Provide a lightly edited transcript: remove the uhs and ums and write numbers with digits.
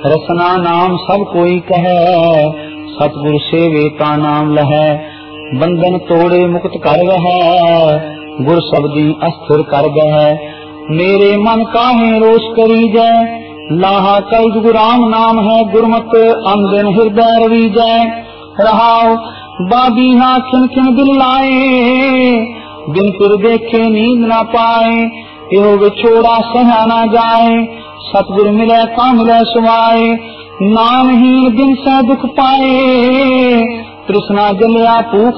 रसना नाम सब कोई कहे, सतगुरु सेवे का नाम लहै। बंधन तोड़े मुक्त कर वह, गुर शब्दी अस्थिर कर वह। मेरे मन काहे रोष करी जय, लाहा कल जुग राम नाम है। गुरमत अनदिन हृदय रवि जय। रहाओ बाबीहा खिन खिन दिल लाए, बिन फिर देखे नींद ना पाए। एहो विछोड़ा सहा ना जाए, सतगुर मिले का मिले सुवाए। नामहीन बिन से दुख पाए, तृष्णा जलिया भूख